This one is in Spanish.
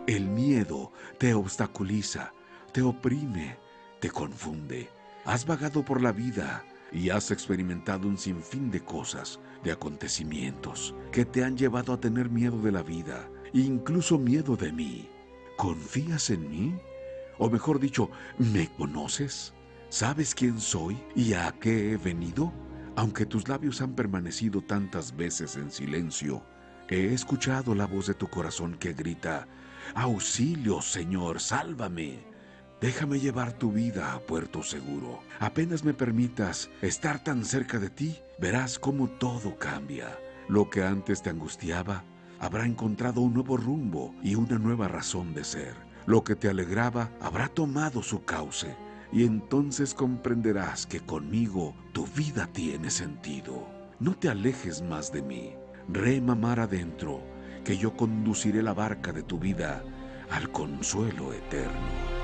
El miedo te obstaculiza, te oprime, te confunde. Has vagado por la vida y has experimentado un sinfín de cosas, de acontecimientos, que te han llevado a tener miedo de la vida, incluso miedo de mí. ¿Confías en mí? O mejor dicho, ¿me conoces? ¿Sabes quién soy y a qué he venido? Aunque tus labios han permanecido tantas veces en silencio, he escuchado la voz de tu corazón que grita: «Auxilio, Señor, sálvame». Déjame llevar tu vida a puerto seguro. Apenas me permitas estar tan cerca de ti, verás cómo todo cambia. Lo que antes te angustiaba habrá encontrado un nuevo rumbo y una nueva razón de ser. Lo que te alegraba habrá tomado su cauce, y entonces comprenderás que conmigo tu vida tiene sentido. No te alejes más de mí. Rema mar adentro, que yo conduciré la barca de tu vida al consuelo eterno.